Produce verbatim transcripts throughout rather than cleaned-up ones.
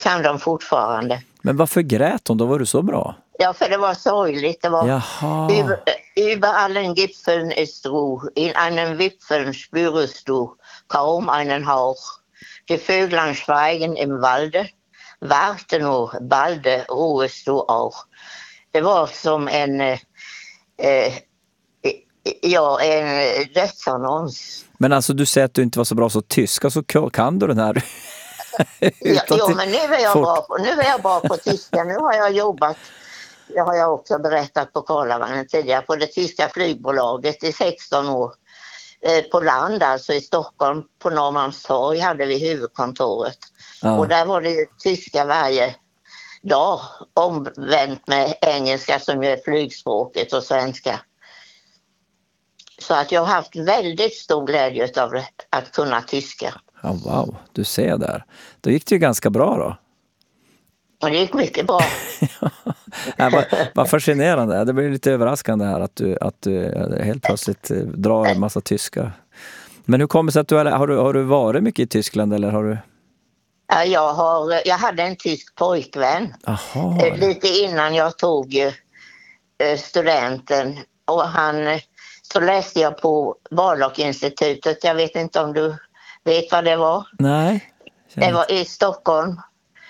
kan de fortfarande. Men varför grät hon? Då var du så bra. Ja, för det var sorgligt. Det var Jaha. über, über allen Gipfeln ist Ruhe, in einem Wipfeln spürest du kaum einen Hauch. Die Vöglein schweigen im Walde, warte nur, balde ruhest du auch. Det var som en, eh, eh, ja, en dödsannons. Men alltså du säger att du inte var så bra så tyska, så kan du den här? Ja, jo, men nu är jag bra på, nu är jag bra på tyska. Nu har jag jobbat, det har jag också berättat på Karlavagnen tidigare, på det tyska flygbolaget i sexton år. Eh, på land, alltså i Stockholm, på Norrmalmstorg hade vi huvudkontoret. Ja. Och där var det ju tyska varje dag, omvänt med engelska som ju är flygspråket och svenska. Så att jag har haft väldigt stor glädje av att kunna tyska. Ja, wow, du ser där. Då gick det ju ganska bra då. Och det gick mycket bra. Ja, vad, vad fascinerande. Det blir lite överraskande här att du, att du helt plötsligt drar en massa tyska. Men hur kommer det sig att du har, du, har du varit mycket i Tyskland eller har du? Ja, jag, har, jag hade en tysk pojkvän. Aha. Lite innan jag tog studenten. Och han, så läste jag på Barlockinstitutet. Jag vet inte om du vet vad det var? Nej. Det var i Stockholm.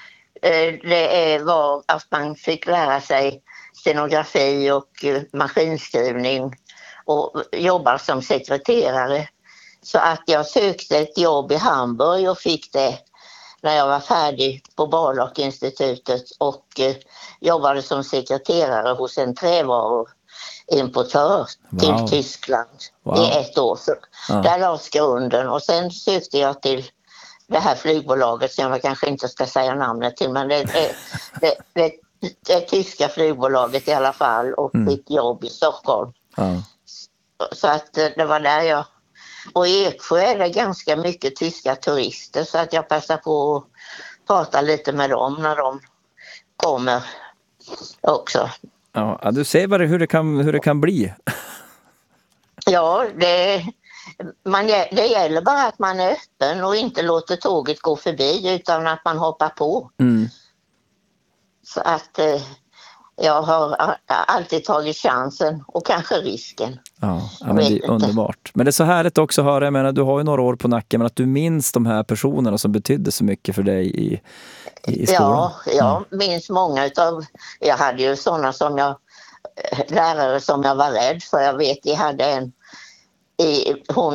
Det var att man fick lära sig scenografi och maskinskrivning och jobba som sekreterare. Så att jag sökte ett jobb i Hamburg och fick det när jag var färdig på Barlockinstitutet och jobbade som sekreterare hos en trävaruimportör till wow. Tyskland wow. i ett år. Så ja. Där lades grunden och sen sökte jag till det här flygbolaget som jag kanske inte ska säga namnet till, men det är det, det, det, det tyska flygbolaget i alla fall och mm. fick jobb i Stockholm. Ja. Så att det var där jag... Och i Eksjö är det ganska mycket tyska turister så att jag passar på att prata lite med dem när de kommer också. Ja, du ser bara hur det kan, hur det kan bli. Ja, det... Man, det gäller bara att man är öppen och inte låter tåget gå förbi utan att man hoppar på. Mm. Så att eh, jag har alltid tagit chansen och kanske risken. Ja, ja men det är underbart. Men det är så härligt också att höra, jag menar, du har ju några år på nacken, men att du minns de här personerna som betydde så mycket för dig i, i skolan. Ja, jag mm. minns många utav, jag hade ju sådana som jag, lärare som jag var rädd för. Jag vet, jag hade en hon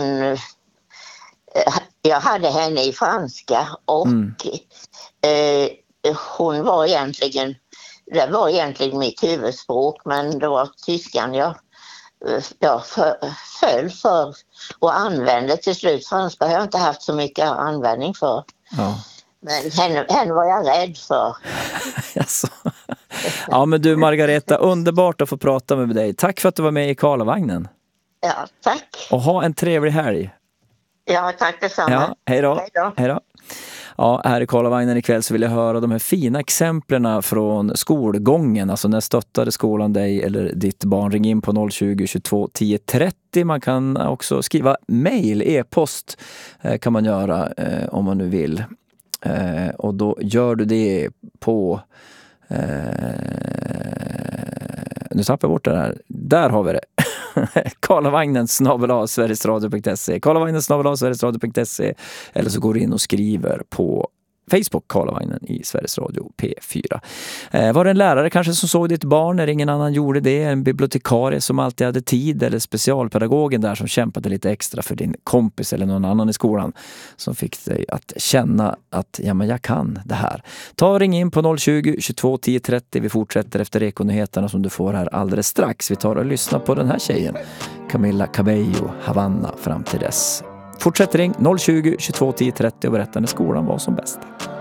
jag hade henne i franska och mm. eh, hon var egentligen det var egentligen mitt huvudspråk, men det var tyskan jag, jag för, föll för och använde till slut. Franska har jag inte haft så mycket användning för. Ja. Men henne, henne var jag rädd för. Alltså. Ja, men du Margareta, underbart att få prata med dig. Tack för att du var med i Karlavagnen. Ja, tack. Och ha en trevlig helg. Ja, tack detsamma. Ja, hej då. Hej då. Hej då. Ja, här i Karlavagnen ikväll så vill jag höra de här fina exemplen från skolgången. Alltså när stöttade skolan dig eller ditt barn? Ring in på noll tjugo, tjugotvå, tio trettio. Man kan också skriva mejl, e-post kan man göra eh, om man nu vill. Eh, och då gör du det på... Eh, nu tappar jag bort det här. Där har vi det. Karlavagnen snabel-a sverigesradio punkt se Karlavagnen snabel-a sverigesradio punkt se eller så går du in och skriver på Facebook, Karlavagnen i Sveriges Radio P fyra. Eh, var det en lärare kanske som såg ditt barn när ingen annan gjorde det? En bibliotekarie som alltid hade tid eller specialpedagogen där som kämpade lite extra för din kompis eller någon annan i skolan som fick dig att känna att ja, men jag kan det här. Ta och ring in på noll tjugo, tjugotvå, tio trettio. Vi fortsätter efter ekonyheterna som du får här alldeles strax. Vi tar och lyssnar på den här tjejen, Camila Cabello, Havanna, fram till dess. Fortsätt ring noll tjugo, tjugotvå, tio trettio och berätta när skolan var som bäst.